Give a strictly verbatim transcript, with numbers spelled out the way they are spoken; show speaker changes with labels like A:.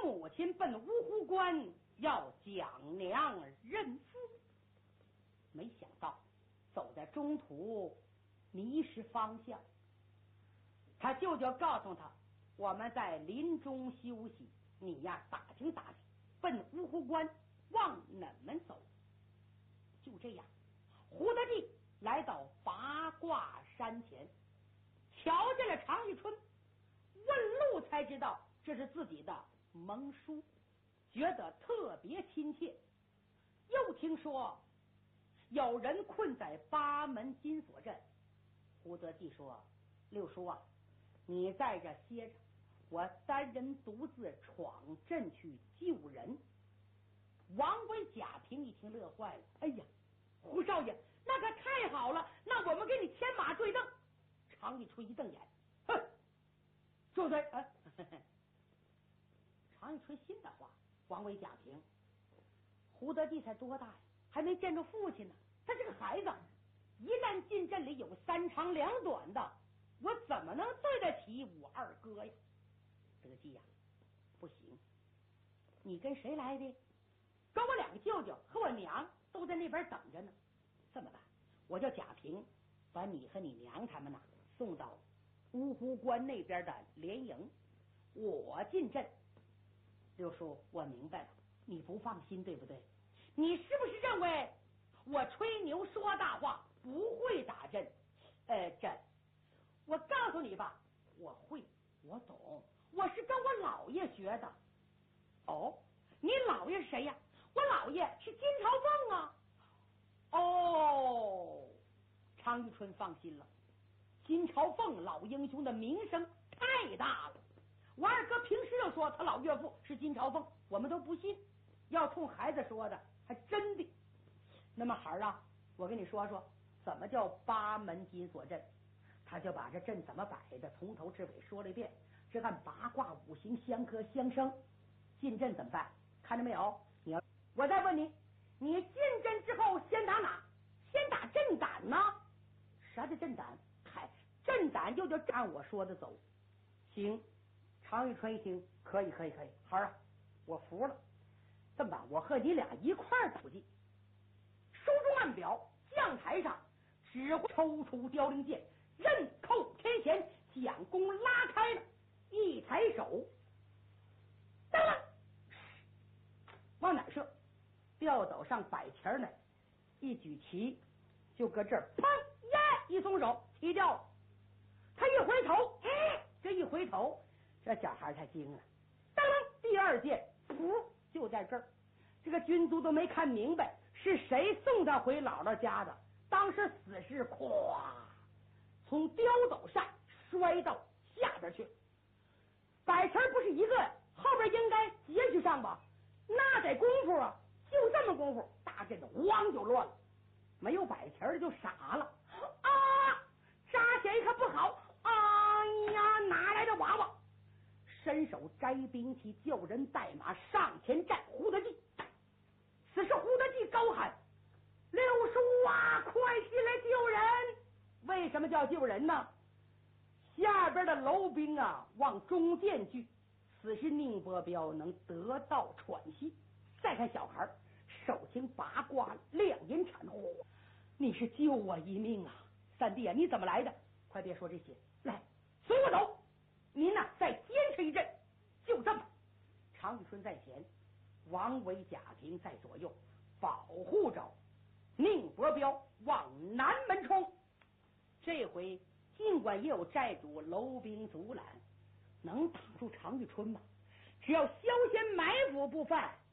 A: 母亲奔芜湖关要将娘认父，没想到走在中途迷失方向。他舅舅告诉他，我们在林中休息，你呀打听打听，奔芜湖关往哪门走。就这样，胡德地来到八卦山前，瞧见了常遇春，问路才知道这是自己的盟叔，觉得特别亲切。又听说有人困在八门金锁镇，胡德地说，六叔啊，你在这歇着，我三人独自闯阵去救人。王维、贾平一听乐坏了，哎呀，胡少爷，那可太好了，那我们给你牵马对蹬。常遇春一瞪眼，哼，就对啊。常遇春心的话，王维、贾平，胡德地才多大呀，还没见着父亲呢，他是个孩子，一旦进镇里有三长两短的，我怎么能对得起我二哥呀？这个计呀，不行，你跟谁来的？跟我两个舅舅和我娘都在那边等着呢。这么办？我叫贾平把你和你娘他们呐送到芜湖关那边的连营，我进镇。六叔，我明白了，你不放心对不对？你是不是认为我吹牛说大话，不会打阵？呃，这我告诉你吧，我会，我懂，我是跟我姥爷学的。哦，你姥爷是谁呀？我姥爷是金朝凤啊。哦，常遇春放心了，金朝凤老英雄的名声太大了。我二哥平时就说他老岳父是金朝凤，我们都不信，要冲孩子说的还真的。那么孩儿啊，我跟你说说怎么叫八门金锁阵。他就把这阵怎么摆的从头至尾说了一遍，这按八卦五行相克相生。进阵怎么办？看着没有？你要我再问你，你进阵之后先打哪？先打阵胆呢？啥叫阵胆？嗨，阵胆就叫按我说的走。行，常遇春一听，可以可以可以，孩儿啊，我服了。这么办？我和你俩一块儿出击。书中暗表，将台上只会抽出凋零剑，刃扣天弦，将弓拉开了，一抬手，当啷，往哪射？吊斗上摆钱呢，一举旗就搁这儿，砰呀，一松手起掉了。他一回头，哎，这一回头，这小孩才惊了，当啷，第二箭，噗，就在这儿。这个军卒都没看明白是谁送他回姥姥家的，当时死尸咵从吊斗上摔到下边去，摆钱不是一个，后边应该接续上吧？那得功夫啊，就这么功夫，大阵子咣就乱了。没有摆钱的就傻了啊！扎钱可不好！哎呀，哪来的娃娃？伸手摘兵器，叫人带马上前站。胡德记，此时胡德记高喊：“六叔啊，快进来救人！”为什么叫救人呢？下边的楼兵啊往中间聚，此时宁伯彪能得到喘息。再看小孩手擎八卦亮银铲，嚯，你是救我一命啊！三弟啊，你怎么来的？快别说这些，来随我走。您呐、啊、再坚持一阵。就这么，常遇春在前，王维、贾平在左右，保护着宁伯彪往南门冲。这回尽管也有寨主楼兵阻拦，能挡住常遇春吗？只要萧先埋伏不犯，